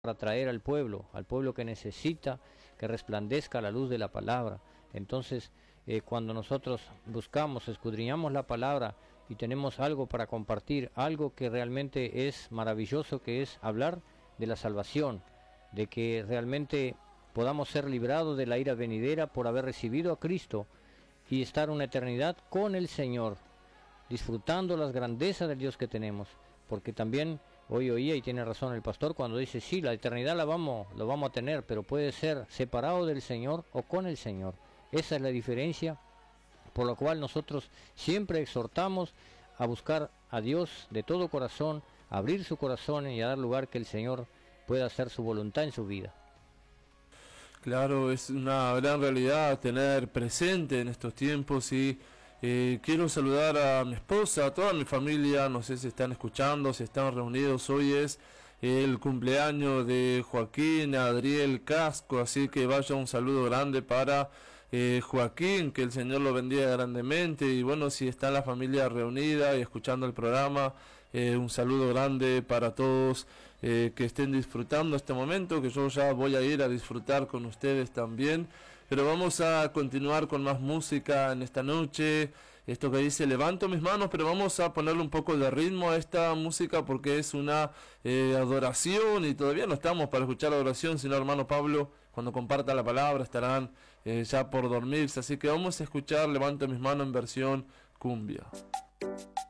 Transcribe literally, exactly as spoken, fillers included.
para traer al pueblo, al pueblo que necesita que resplandezca la luz de la palabra. Entonces, eh, cuando nosotros buscamos, escudriñamos la palabra y tenemos algo para compartir, algo que realmente es maravilloso, que es hablar de la salvación, de que realmente podamos ser librados de la ira venidera por haber recibido a Cristo y estar una eternidad con el Señor, disfrutando las grandezas del Dios que tenemos, porque también hoy oía, y tiene razón el pastor cuando dice, sí, la eternidad la vamos, lo vamos a tener, pero puede ser separado del Señor o con el Señor. Esa es la diferencia, por lo cual nosotros siempre exhortamos a buscar a Dios de todo corazón, a abrir su corazón y a dar lugar que el Señor pueda hacer su voluntad en su vida. Claro, es una gran realidad tener presente en estos tiempos y eh, quiero saludar a mi esposa, a toda mi familia, no sé si están escuchando, si están reunidos. Hoy es el cumpleaños de Joaquín Adriel Casco, así que vaya un saludo grande para eh, Joaquín, que el Señor lo bendiga grandemente. Y bueno, si está la familia reunida y escuchando el programa, eh, un saludo grande para todos eh, que estén disfrutando este momento, que yo ya voy a ir a disfrutar con ustedes también. Pero vamos a continuar con más música en esta noche. Esto que dice levanto mis manos, pero vamos a ponerle un poco de ritmo a esta música porque es una eh, adoración y todavía no estamos para escuchar la adoración, sino hermano Pablo, cuando comparta la palabra estarán eh, ya por dormirse. Así que vamos a escuchar levanto mis manos en versión cumbia.